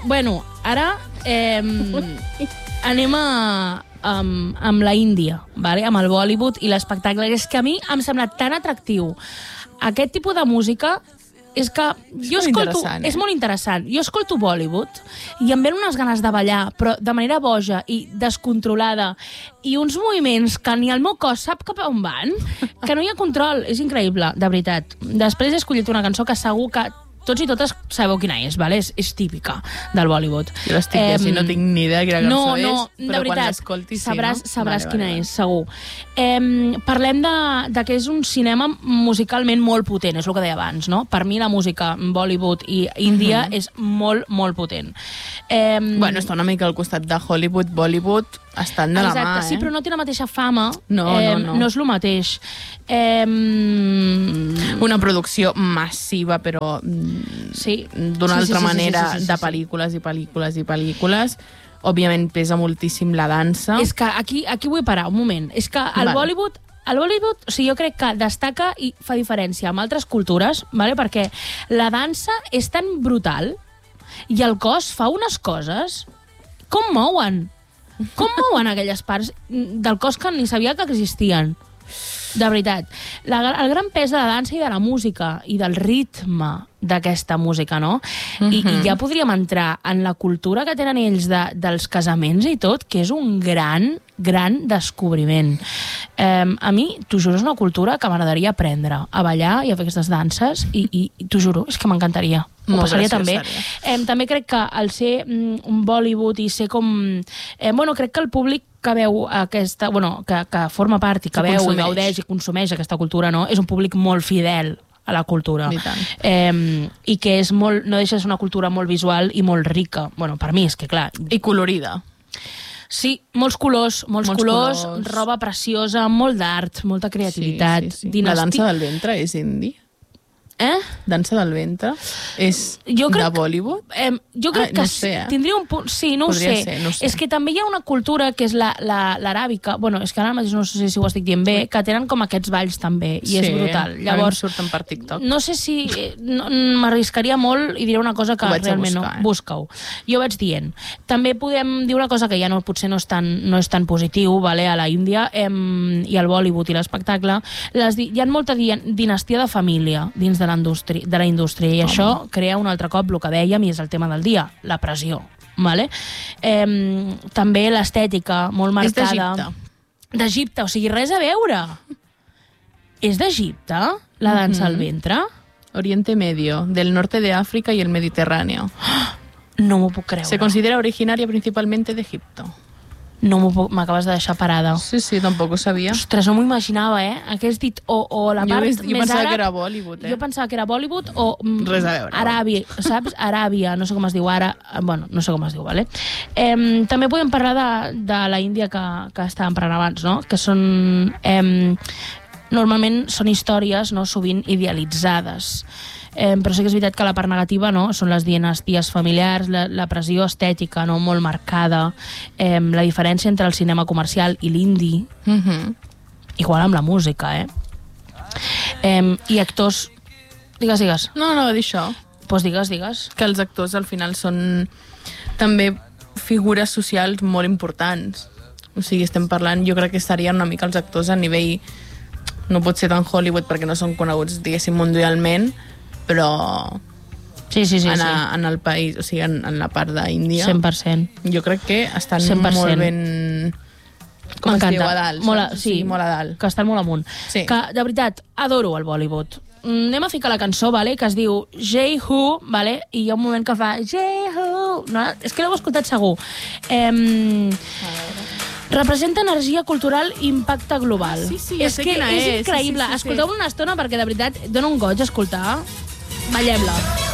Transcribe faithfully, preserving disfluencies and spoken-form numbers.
bueno, ara eh, anem a... Amb, amb la Índia, vale? Amb el Bollywood i l'espectacle. És que a mi em sembla tan atractiu aquest tipus de música. És que és jo escolto... Eh? És molt interessant. Jo escolto Bollywood i em ven unes ganes de ballar, però de manera boja i descontrolada, i uns moviments que ni el meu cos sap cap a on van, que no hi ha control. És increïble, de veritat. Després he escollit una cançó que segur que tots i totes sabeu quina és, vale? És, és típica del Bollywood. Jo l'estic eh, així, no tinc ni idea de quina cançó no, no, és, però veritat, quan l'escoltis sabràs, sí, no? sabràs vale, quina vale, és, segur. Eh, parlem de, de que és un cinema musicalment molt potent, és el que deia abans, no? Per mi la música Bollywood i Índia uh -huh. és molt, molt potent. Eh, bueno, està una mica al costat de Hollywood, Bollywood, estan de la exacte, mà, eh? sí, però no té la mateixa fama. No, eh, no, no. No és el mateix. Eh, una producció massiva, però sí. d'una sí, sí, altra sí, manera, sí, sí, sí, sí, de sí. pel·lícules i pel·lícules i pel·lícules. Òbviament pesa moltíssim la dansa. És que aquí, aquí vull parar un moment. És que el Vale. Bollywood... El Bollywood, o sigui, jo crec que destaca i fa diferència amb altres cultures, vale? Perquè la dansa és tan brutal i el cos fa unes coses... Com mouen? Com mouen aquelles parts del cos que ni sabia que existien? De veritat. La, el gran pes de la dansa i de la música i del ritme d'aquesta música, no? I, I ja podríem entrar en la cultura que tenen ells de, dels casaments i tot, que és un gran, gran descobriment. Eh, a mi, t'ho juro, és una cultura que m'agradaria aprendre a ballar i a fer aquestes danses i, i, i t'ho juro, és que m'encantaria. Ho Molt passaria graciós, també. seria. Eh, també crec que al ser mm, un Bollywood i ser com... Eh, bueno, crec que el públic que veu aquesta... Bueno, que, que forma part i que, Que veu consumeix. i gaudeix i consumeix aquesta cultura, no? És un públic molt fidel a la cultura. I tant. Eh, I que és molt, no deixa de ser una cultura molt visual i molt rica. Bueno, per mi és que, clar... I colorida. Sí, molts colors, molts, Molts colors, colors. roba preciosa, molt d'art, molta creativitat. Sí, sí, sí. Dinasti- La dansa del ventre és indi? Eh? Dansa del ventre és Jo crec de Bollywood? Eh, jo crec Ah, que no sí, sé, eh? tindria un punt... Sí, no Podria ho sé. ser, no sé. És que també hi ha una cultura que és la- la- l'aràbica, bueno, és que ara mateix no sé si ho estic dient bé, que tenen com aquests balls també, i és brutal. Llavors, surten per TikTok. no sé si... eh, No, m'arriscaria molt i diré una cosa que Ho vaig a realment buscar, no. eh? Busca-ho. Jo vaig dient. També podem dir una cosa que ja no, potser no és tan, no és tan positiu, vale, a la Índia em, i al Bollywood i l'espectacle. Les di- Hi ha molta di dinastia de família dins de, l'indústria- de la indústria i això crea un altre cop el que dèiem i és el tema del dia, la pressió. Vale? Eh, també l'estètica molt És marcada. d'Egipte. D'Egipte, o sigui, res a veure. És d'Egipte, la dansa al ventre? Oriente Medio, del norte de África y el Mediterráneo. No m'ho puc creure. Se considera originaria principalmente de Egipto. No m'ho puc... M'acabes de deixar parada. Sí, sí, tampoc ho sabia. Ostres, no m'ho imaginava, eh? Hagués dit o, o la Jo part hagués- jo més pensava àrab... que era Bollywood, eh? Jo pensava que era Bollywood o... mm, Res a veure. Aràbia, saps? Aràbia, no sé com es diu ara... Bueno, no sé com es diu, vale? Eh, també podem parlar de, de la Índia que, que estàvem parlant abans, no? Que són... Eh, normalment són històries, no?, sovint idealitzades. Eh, però sí que és veritat que la part negativa, no?, són les dinasties familiars, la, la pressió estètica, no?, molt marcada, eh, la diferència entre el cinema comercial i l'indi, Mhm. igual amb la música, eh? eh I actors... Digues, digues. No, no, va dir això. Pues digues, digues. Que els actors al final són també figures socials molt importants. O sigui, estem parlant, jo crec que estarien una mica els actors a nivell... No pot ser tan Hollywood perquè no són coneguts, diguéssim, mundialment, però Sí, sí, sí. en, sí. a, en el país, o sigui, en, en la part d'Índia, cent per cent. jo crec que estan cent per cent. molt ben... Com es diu, a dalt. Molt a, saps? sí, sí, molt a dalt. Que estan molt amunt. Sí. Que, de veritat, adoro el Bollywood. Mm, Anem a ficar la cançó, vale, que es diu Jai-Ho, vale, i hi ha un moment que fa Jai-Ho. No, és que l'heu escoltat segur. Eh, representa energia cultural i impacte global. Sí, sí, ja és sé que quina és és. increïble. Sí, sí, sí, sí. Escolteu una estona perquè, de veritat, dona un goig escoltar. Ballem-la.